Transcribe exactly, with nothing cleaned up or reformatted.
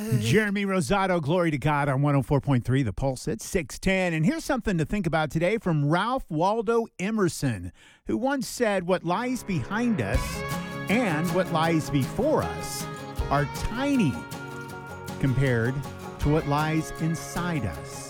Jeremy Rosado, Glory to God on one oh four point three, The Pulse at six ten. And here's something to think about today from Ralph Waldo Emerson, who once said, "What lies behind us and what lies before us are tiny compared to what lies inside us."